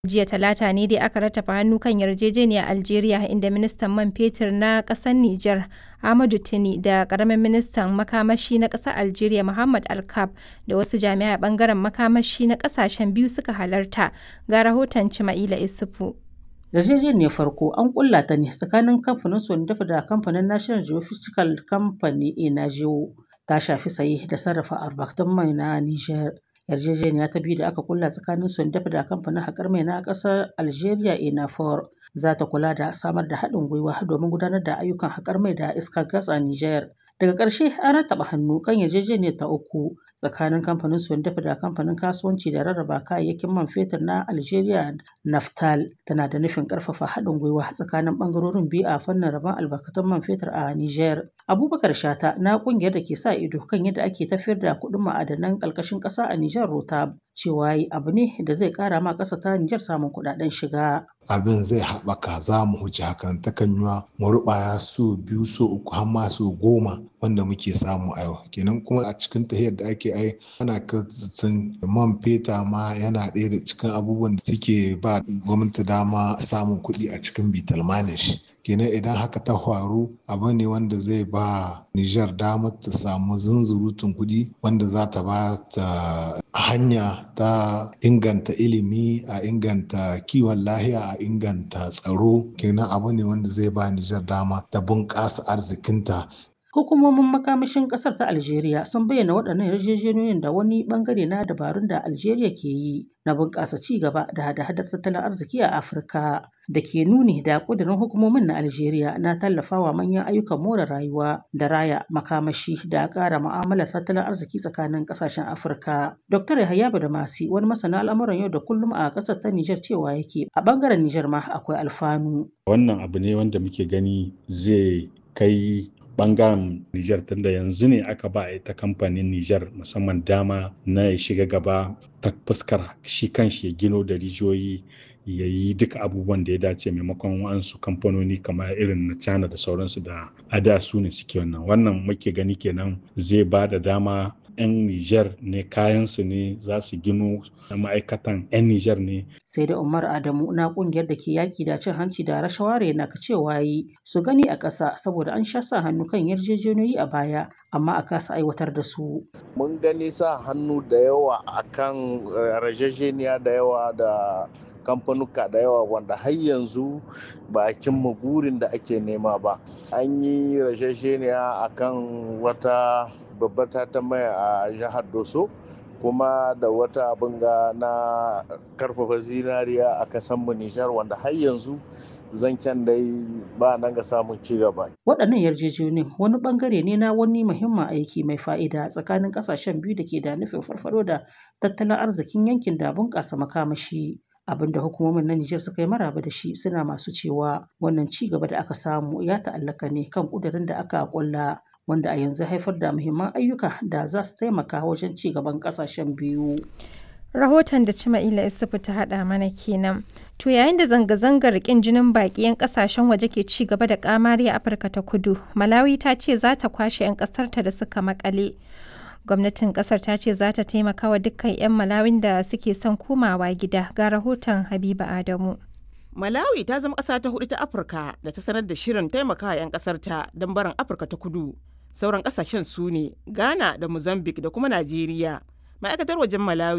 Jiya Talata ne dai aka rattaba hannu kan yarjejeniyar Algeria inda ministan man fetur na ƙasar Nijar Amadou Tine da ƙaramin ministan makamashi na ƙasar Algeria Mohamed Alkaf da wasu jami'ai a ɓangaren makamashi na ƙasashen biyu suka halarta, ga rahoton Cima'ila Isufu. Yarjejeniyar farko an ƙulla ta ne tsakanin kamfanin Sonadef da kamfanin National Geophysical Company (ENAGEO) ta shafi saye da sarrafa albarkatun mai na Nijar. Yarjejeniya ta biyu da aka kulla tsakanin Sonadef da kamfanin haƙar mai na ƙasar Algeria ENAFOR za ta kula da samar da haɗin gwiwa domin gudanar da ayyukan haƙar mai da iskar gas a Nijar. Daga ƙarshe an rattaba hannu kan yarjejeniyar ta uku tsakanin kamfanin Sonadef da kamfanin kasuwanci da rarraba kayayyakin man fetur na Algeria Naftal. Tana da nufin ƙarfafa haɗin gwiwa tsakanin ɓangarorin biyu a fannin rabon albarkatun man fetur a Nijar. Abubakar Shata na ƙungiyar da ke sa ido kan yadda ake tafiyar da kuɗin ma'adanan ƙarƙashin ƙasa a Nijar Rotab cewa abu ne da zai ƙara ma ƙasa ta Nijar samun kuɗaɗen shiga. Abin zai haɓaka za mu huce hakan ta kanyuwa mu ruɓaya so biyu so uku har ma so 10 wanda muke samu a yau. Kenan kuma a cikin tahiyar da ake ana kirtsin man feta ma yana ɗaya da cikin abubuwan da suke ba gwamnati dama samun kuɗi a cikin bitalmanin shi. Kenan idan haka ta faru abu ne wanda zai ba Nijar damar ta samu zunzurutun kuɗi wanda za ta ba ta hanya ta inganta ilimi, a inganta kiwon lahiya, a inganta tsaro. Kenan abu ne wanda zai ba Nijar dama ta bunƙasa arzikinta. Hukumomin makamashin ƙasar ta Algeria sun bayyana waɗannan yarjejeniyoyin da wani ɓangare na dabarun da Algeria ke yi na bunƙasa ci gaba da hada-hadar tattalin arziki a Afirka, da ke nuni da ƙudurin hukumomin na Algeria na tallafawa manyan ayyukan more rayuwa da raya makamashi da ƙara mu'amalar tattalin arziki tsakanin ƙasashen Afirka. Dr. Yahaya Badamasi, wani masana al'amuran yau da kullum a ƙasar ta Nijar, cewa yake a ɓangaren Nijar ma akwai alfanu. Wannan abu ne wanda muke gani zai kai bangaren Nijar tunda yanzu ne aka ba ita kamfanin Nijar musamman dama na ya shiga gaba ta fuskar shi kanshi ya gino da rijiyoyi ya yi duka abubuwan da ya dace maimakon wasu kamfanoni kamar irin na China da sauransu da ada su ne suke wannan muke gani kenan zai ba da dama 'yan Nijar ne kayansu ne za su gino ma'aikatan 'yan Nijar ne. Sai da Umar Adamu na kungiyar da ke yaki da cin hanci da rashawa na cewa su gani a ƙasa saboda an sha sa hannu kan yarjejeniyoyi a baya amma a kasa aiwatar da su. Mun gani sa hannu da yawa akan yarjejeniya da yawa da kamfanuka da yawa wanda har yanzu ba cimma burin da ake nema ba. An yi yarjejeniya akan wata babbar tatan mai a jihar Doso kuma da wata abin ga na karfafa zinariya a kasanmu Nijar wanda har yanzu zancen dai ba nan ga samun ci gaba. Waɗannan yarjejeniyoyin wani bangare ne na wani muhimmin aiki mai fa'ida tsakanin ƙasashen biyu da ke da nufin farfaɗo da tattalin arzikin yankin da bunƙasa makamashi. Abinda hukumomin na Nijar suka yi maraba da shi, suna masu cewa wannan ci gaba da aka samu ya ta'allaka ne kan ƙudurin da aka ƙulla, wanda a yanzu haifar da muhimman ayyuka da za su taimaka wajen ci gaban ƙasashen biyu. Rahoton da Cima'ila Isufu ta haɗa mana kenan. To yayin da zanga-zangar ƙin jinin baƙi 'yan ƙasashen waje ke ci gaba da ƙamari a Afirka ta Kudu, Malawi ta ce za ta kwashe 'yan ƙasarta da suka maƙale. Gwamnatin ƙasar ta ce za ta taimaka wa dukkan 'yan Malawin da suke son komawa gida. Ga rahoton Habiba Adamu. Malawi ta zama ƙasa ta hudu ta Afirka da ta sanar da shirin taimakawa 'yan ƙasarta don barin Afirka ta Kudu. Sauran ƙasashen su ne Ghana da Mozambique da kuma Najeriya. Ma'aikatar wajen Malawi